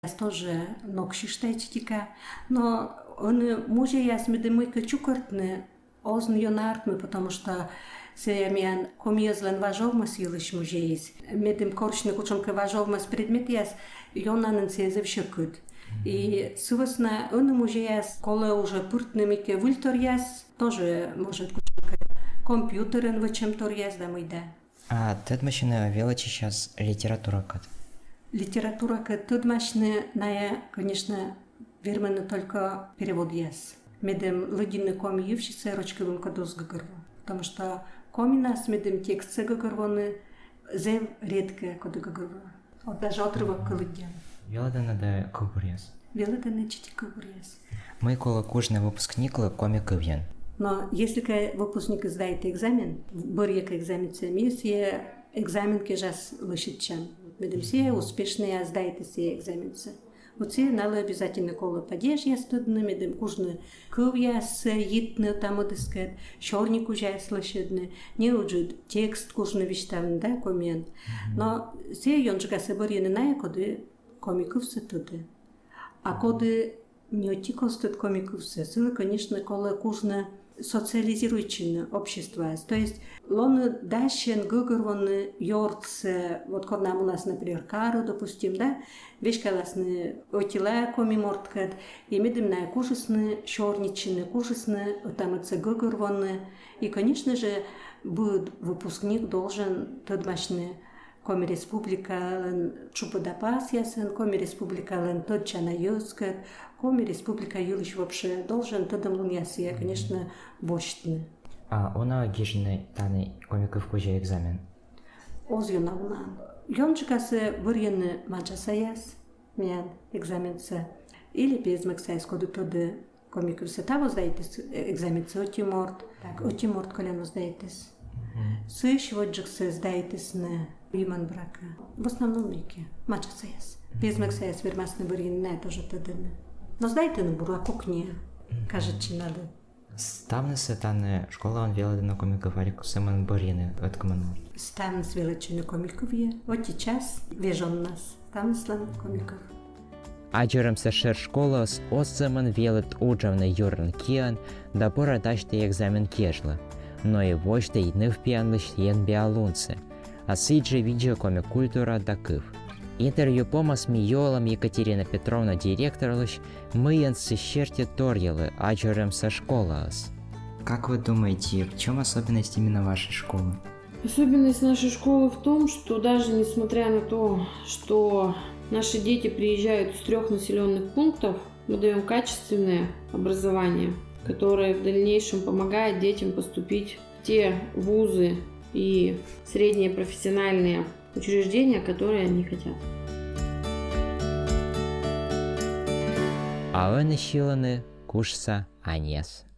Тоже нокшиштайчика, но он мужа я смедемыка чукартны, озн йонартмы, потому что семьян комьезлен важовма силыш мужеис. Медем коршны кучонка важовма с предмет яс йонанын сезев шекут. И сывосна он мужеяс, кола уже пуртнымике вультор яс, тоже может кучонка компьютерен вычем тор яс дамыйда. А тет машина величи сейчас литература кат. Литература, тут машины, конечно, верменно только перевод есть. Медем лыдины коми евшицы ручковым кодос гагорва. Потому что коми нас медем тексты гагорваны, зев редко коды гагорва. Вот даже отрывок калыдян. Велодана да кубурьяс. Велодана чити кубурьяс. Мы кола кожный выпускник коми кывьян. Но если выпускник сдает экзамен, борьяк экзамен если экзамен кежас лышитчан. Медем все успешные сдают все экзамены. Вот все надо обязательно кола падеж я студны, медем кужны кывья с йитны там одыскать, шорник уже слышедны, не уже текст кужны виштавн, да, комент. Но все йонжга соборины на коды комиков се туды. А коды не отикостут комиков се, силы, конечно, кола кужны социализирующее общество. То есть, он дашен гугорваны йорцы, вот когда нам у нас, например, кару, допустим, да, вешкаласны отила коми морткат, и медымная кужесны, шорничины, кужесны, там это гугорваны. И, конечно же, будет выпускник должен тодмашны коми республика чупадапас ясен, коми республика тодчана юскат, коми республика юлиш вообще должен тодам луньясия, конечно, бощтны. А она гижны таны комиков кожа экзамен? Озьюна унан. Йончикасы вырьяны маджасаяс, мен экзаменца, или безмексайс коду тоды комиков сетаво сдаетесь экзаменца отиморт, так, отиморт коляно сдаетесь. Сыш воджиксы сдаетесь на Виман брака. В основном реки. Мачасаяс. Безмексаяс вермасны вырьяны, на тоже тодыны. Но сдайте на буру, а кукне, кажется, надо. Ставны сетаны школа он велады на комиков арику саман борины от команор. Ставны с величины комиков е. Вот сейчас вежон нас. Ставны слан комиков. Аджерам сашер школа с осцеман велет уджавна юрн киан, да пора даште экзамен кежла. Но и вождь и не впьянлыш ен биалунце. А сиджи видеокомик культура дакыв. Интервью пома с Миолом Екатерина Петровна директорлыш мыен сыщерте торьелы аджерам со школас. Как вы думаете, в чем особенность именно вашей школы? Особенность нашей школы в том, что даже несмотря на то, что наши дети приезжают из 3 населенных пунктов, мы даем качественное образование, которое в дальнейшем помогает детям поступить в те вузы и средние профессиональные учреждения, которые они хотят. А он щиланы кушса анес.